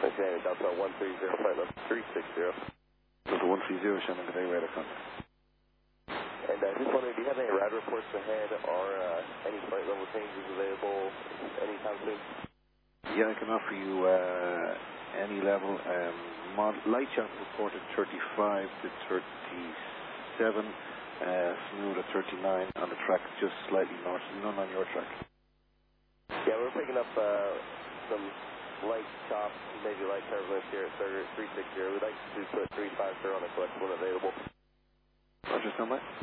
Okay, Delta 130, flight level 360. Delta 130, Shannon, good day, radar contact. And just wondering, do you have any ride reports ahead or any flight level changes available anytime soon? Yeah, I can offer you any level. Light chop reported 35 to 37, smooth at 39 on the track, just slightly north, none on your track. Yeah, we're picking up some light chop, maybe light turbulence here at 360. We'd like to put 350 on a collect when available. Roger, stand by.